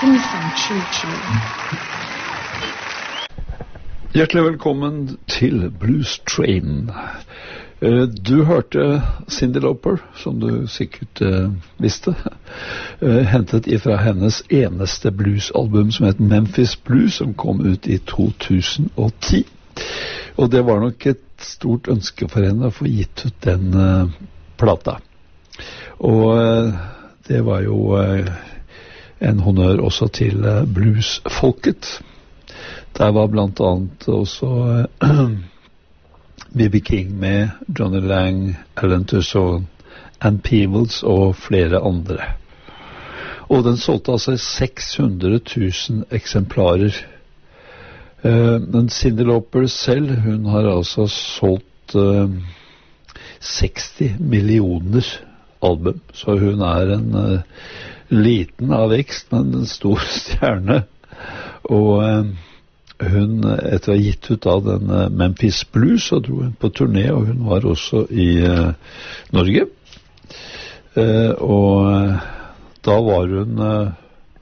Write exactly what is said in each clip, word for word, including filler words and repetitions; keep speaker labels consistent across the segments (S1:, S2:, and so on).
S1: Sing some choo-choo.
S2: Hjertelig velkommen til Blues Train. Du hørte Cyndi Lauper, som du sikkert uh, visste, uh, hentet ifra hennes eneste bluesalbum som het Memphis Blues, som kom ut i to tusen og ti. Og det var nok et stort ønske for henne å få gitt ut den uh, plata. Og uh, det var jo uh, en honnør også til uh, bluesfolket. Der var blant annet også uh, B B King med Johnny Lang, Alan Toussaint, Ann Peebles og flere andre. Og den solgte altså seks hundre tusen eksemplarer. Uh, men Cyndi Lauper selv, hun har altså solgt uh, seksti millioner album. Så hun er en uh, liten av vekst, men en stor stjerne. Og uh, hun, etter å ha gitt ut av den uh, Memphis Blues, så dro hun på turné, og hun var også i uh, Norge. Uh, og uh, da var hun uh,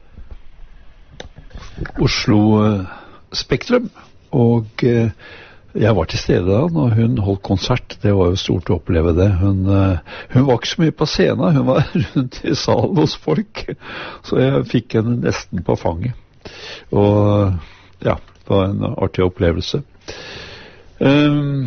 S2: Oslo uh, Spektrum, og uh, jeg var til stede da når hun holdt konsert. Det var jo stort å oppleve det. Hun, uh, hun var ikke så mye på scenen, hun var rundt i salen hos folk, så jeg fikk henne nesten på fanget. Og ja, det var en artig opplevelse. Um,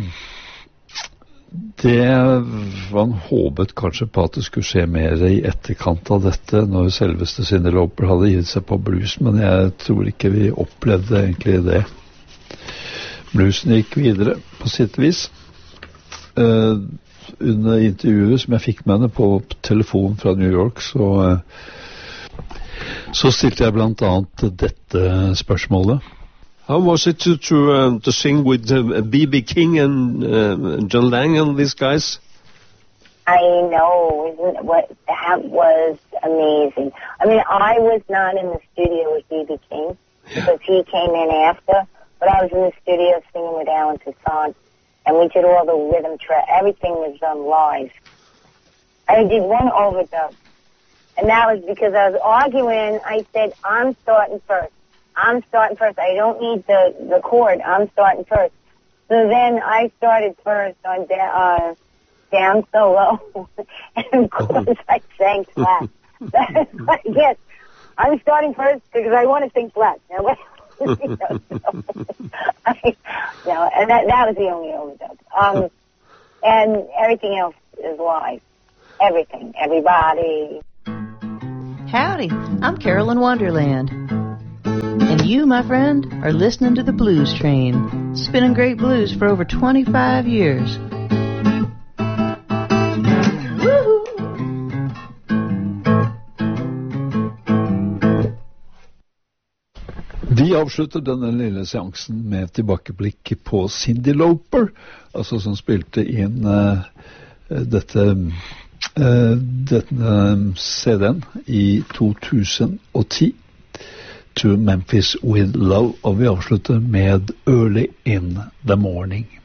S2: det man håpet kanskje på at det skulle skje mer i etterkant av dette, når selveste Cyndi Lauper hadde gitt seg på blues, men jeg tror ikke vi opplevde egentlig det. Bluesen gikk videre på sitt vis. Uh, under intervjuet som jeg fikk med henne på telefon fra New York, så, uh, så stilte jeg blant annet dette spørsmålet.
S3: How was it to to, uh, to sing with uh, B B King and uh, John Lang and these guys?
S4: I know, isn't what that was amazing. I mean, I was not in the studio with B B King because he came in after, but I was in the studio singing with Alan Toussaint, and we did all the rhythm track. Everything was done live. I did one overdub, and that was because I was arguing. I said, "I'm starting first. I'm starting first. I don't need the, the chord. I'm starting first." So then I started first on da- uh, down so low, and of course I sang flat. Yes, I'm starting first because I want to sing flat. Now, you know, so, I, no, and that that was the only overdub. Um, and everything else is live. Everything, everybody.
S5: Howdy, I'm Carolyn Wonderland. And you, my friend, are listening to the Blues Train, spinning great blues for over twenty-five years. Woo-hoo!
S2: Vi avslutter denne lille seansen med tilbakeblikk på Cyndi Lauper, altså som spilte inn uh, dette, uh, denne C D-en i to tusen og ti. To Memphis with Love, og vi avslutter med Early in the Morning.